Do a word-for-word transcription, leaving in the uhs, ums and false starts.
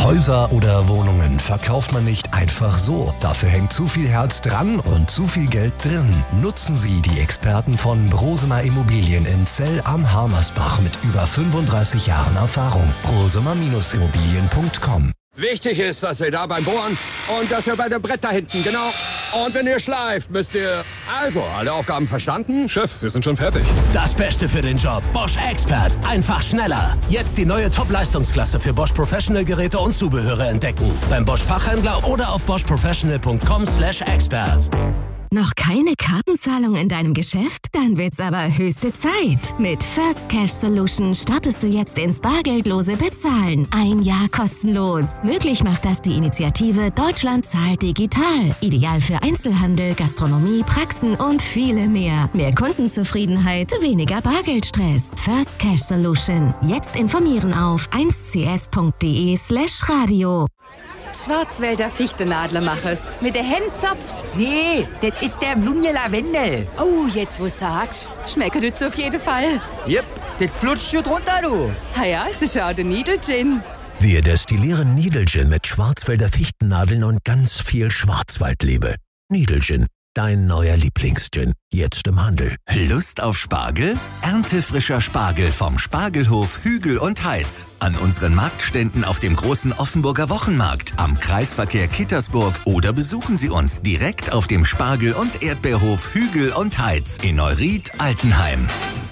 Häuser oder Wohnungen verkauft man nicht einfach so. Dafür hängt zu viel Herz dran und zu viel Geld drin. Nutzen Sie die Experten von Brosemer Immobilien in Zell am Harmersbach mit über fünfunddreißig Jahren Erfahrung. brosemer Immobilien punkt com. Wichtig ist, dass ihr da beim Bohren und dass ihr bei dem Brett da hinten, genau. Und wenn ihr schleift, müsst ihr... Also, alle Aufgaben verstanden? Chef, wir sind schon fertig. Das Beste für den Job. Bosch Expert. Einfach schneller. Jetzt die neue Top-Leistungsklasse für Bosch Professional Geräte und Zubehöre entdecken. Beim Bosch Fachhändler oder auf bosch professional punkt com slash expert. Noch keine Kartenzahlung in deinem Geschäft? Dann wird's aber höchste Zeit. Mit First Cash Solution startest du jetzt ins bargeldlose Bezahlen. Ein Jahr kostenlos. Möglich macht das die Initiative Deutschland zahlt digital. Ideal für Einzelhandel, Gastronomie, Praxen und viele mehr. Mehr Kundenzufriedenheit, weniger Bargeldstress. First Cash Solution. Jetzt informieren auf eins c s punkt d e slash radio. Schwarzwälder Fichtenadlermachers. Mit der Hand zopft. Nee, das ist der Blumje Lavendel. Oh, jetzt wo sagst, schmeckt das auf jeden Fall. Jep, das flutscht schon drunter, du. Ah ja, ist schon der Needle Gin. Wir destillieren Needle Gin mit Schwarzwälder Fichtennadeln und ganz viel Schwarzwaldliebe. Needle Gin, dein neuer Lieblingsgin. Jetzt im Handel. Lust auf Spargel? Ernte frischer Spargel vom Spargelhof Hügel und Heitz. An unseren Marktständen auf dem großen Offenburger Wochenmarkt, am Kreisverkehr Kittersburg oder besuchen Sie uns direkt auf dem Spargel- und Erdbeerhof Hügel und Heitz in Neuried-Altenheim.